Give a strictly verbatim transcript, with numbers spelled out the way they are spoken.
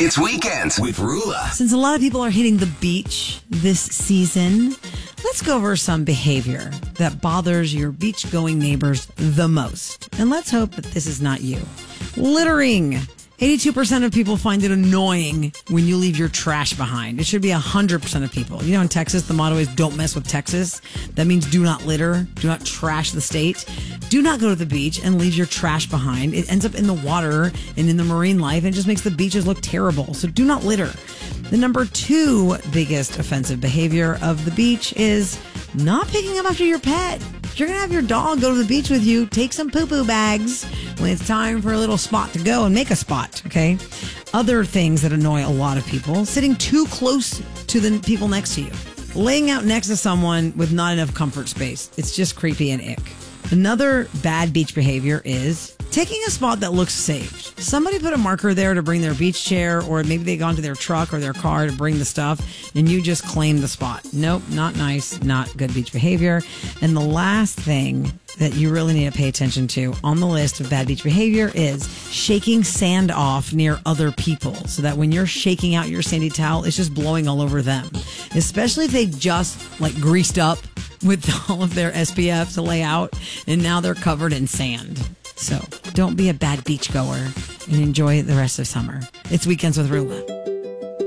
It's Weekends with Rula. Since a lot of people are hitting the beach this season, let's go over some behavior that bothers your beach-going neighbors the most. And let's hope that this is not you. Littering. eighty-two percent of people find it annoying when you leave your trash behind. It should be one hundred percent of people. You know, in Texas, the motto is don't mess with Texas. That means do not litter. Do not trash the state. Do not go to the beach and leave your trash behind. It ends up in the water and in the marine life, and it just makes the beaches look terrible. So do not litter. The number two biggest offensive behavior of the beach is not picking up after your pet. If you're going to have your dog go to the beach with you, take some poo-poo bags when it's time for a little spot to go and make a spot, okay? Other things that annoy a lot of people, sitting too close to the people next to you. Laying out next to someone with not enough comfort space. It's just creepy and ick. Another bad beach behavior is taking a spot that looks safe. Somebody put a marker there to bring their beach chair, or maybe they got into their truck or their car to bring the stuff, and you just claim the spot. Nope, not nice, not good beach behavior. And the last thing that you really need to pay attention to on the list of bad beach behavior is shaking sand off near other people, so that when you're shaking out your sandy towel, it's just blowing all over them. Especially if they just like greased up with all of their S P F to lay out, and now they're covered in sand. So don't be a bad beach goer and enjoy the rest of summer. It's Weekends with Rula.